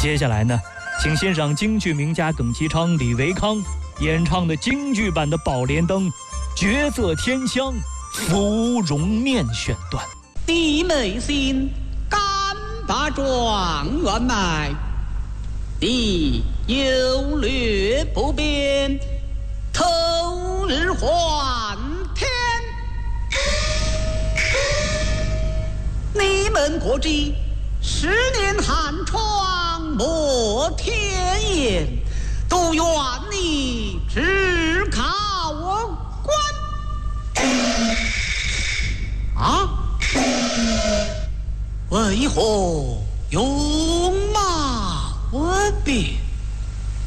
接下来呢，请欣赏京剧名家耿其昌、李维康演唱的京剧版的《宝莲灯》绝色天香芙蓉面选段。 弟妹心，敢把状元卖，弟有略不便，头日还天。你们国知10年寒窗莫天烟，都怨你只考官啊！为何勇马我变？